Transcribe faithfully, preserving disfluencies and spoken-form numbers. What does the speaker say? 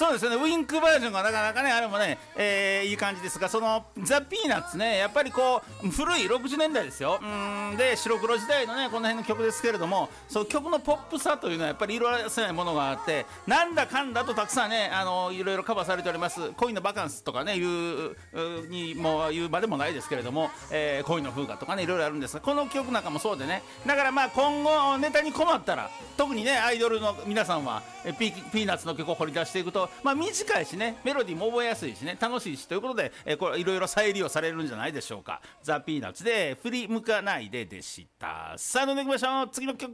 そうですよね、ウインクバージョンがなかなかねあれもね、えー、いい感じですが、そのザ・ピーナッツね、やっぱりこう古いろくじゅうねんだいですよ。うーんで白黒時代のねこの辺の曲ですけれども、その曲のポップさというのはやっぱり色あせないものがあって、なんだかんだとたくさんねあのいろいろカバーされております。恋のバカンスとかねいうにも言うまでもないですけれども、えー、恋の風花とかねいろいろあるんですが、この曲なんかもそうでね、だからまあ今後ネタに困ったら、特にねアイドルの皆さんはピ, ピーナッツの曲を掘り出していくと、まあ、短いしねメロディーも覚えやすいしね楽しいしということで、えー、これいろいろ再利用されるんじゃないでしょうか。ザ・ピーナッツで振り向かないででした。さあ飲んでいきましょう。次の曲